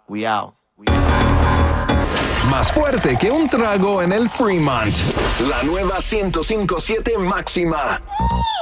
We out. Más fuerte que un trago en el Fremont. La nueva 105.7 máxima.